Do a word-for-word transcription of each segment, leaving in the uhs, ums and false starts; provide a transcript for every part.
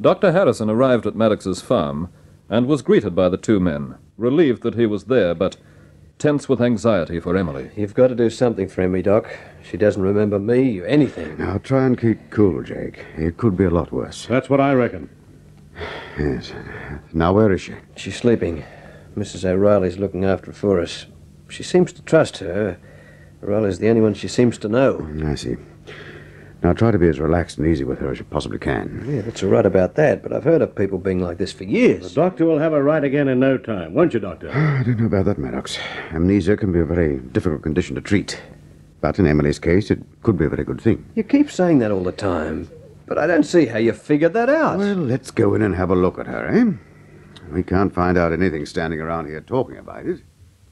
Doctor Harrison arrived at Maddox's farm and was greeted by the two men, relieved that he was there, but tense with anxiety for Emily. You've got to do something for Emily, Doc. She doesn't remember me or anything. Now, try and keep cool, Jake. It could be a lot worse. That's what I reckon. Yes. Now, where is she? She's sleeping. Missus O'Reilly's looking after her for us. She seems to trust her. O'Reilly's the only one she seems to know. I see. Now, try to be as relaxed and easy with her as you possibly can. Yeah, that's all right about that, but I've heard of people being like this for years. The doctor will have her right again in no time, won't you, Doctor? I don't know about that, Maddox. Amnesia can be a very difficult condition to treat. But in Emily's case, it could be a very good thing. You keep saying that all the time, but I don't see how you figured that out. Well, let's go in and have a look at her, eh? We can't find out anything standing around here talking about it.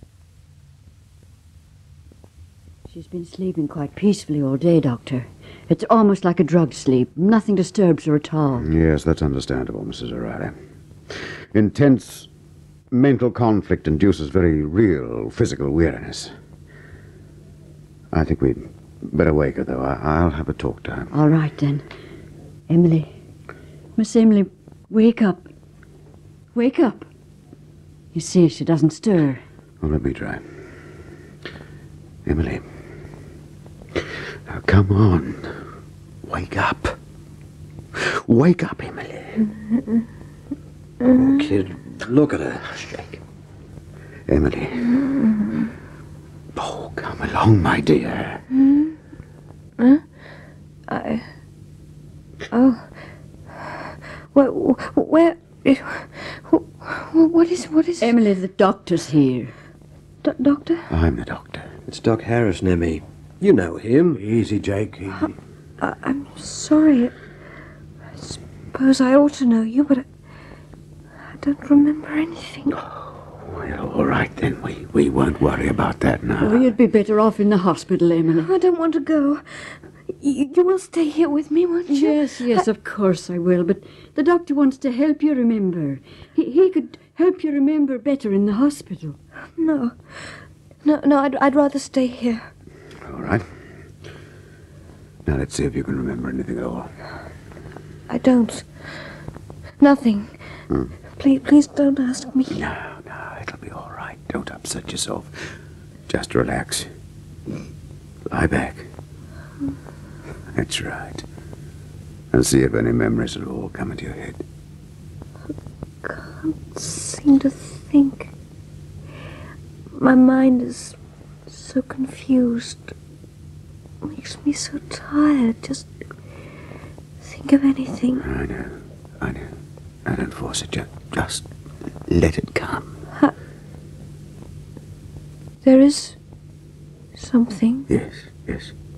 She's been sleeping quite peacefully all day, Doctor. It's almost like a drug sleep. Nothing disturbs her at all. Yes, that's understandable, Missus O'Reilly. Intense mental conflict induces very real physical weariness. I think we'd better wake her, though. I- I'll have a talk to her. All right, then. Emily. Miss Emily, wake up. Wake up. You see, she doesn't stir. Well, let me try. Emily. Now, come on. Wake up. Wake up, Emily. Oh, kid, look at her. Shake. Emily. Oh, come along, my dear. Hmm? Huh? I... Oh. Where... Where... What is... What is... Emily, the doctor's here. Do- doctor? I'm the doctor. It's Doc Harrison, Emmy. You know him. Easy, Jake. Easy. I, I'm sorry. I suppose I ought to know you, but I, I don't remember anything. Well, all right, then. We, we won't worry about that now. Oh, you'd be better off in the hospital, Emily. I don't want to go. You, you will stay here with me, won't you? Yes, yes, I... of course I will. But the doctor wants to help you remember. He, he could help you remember better in the hospital. No. No, no, I'd, I'd rather stay here. All right. Now, let's see if you can remember anything at all. I don't. Nothing. Hmm. Please, please don't ask me. No, no, it'll be all right. Don't upset yourself. Just relax. Lie back. That's right. And see if any memories at all come into your head. I can't seem to think. My mind is so confused. Makes me so tired. Just think of anything. I know. I know. I don't force it. Just, just let it come. Ha- there is something. Yes, yes.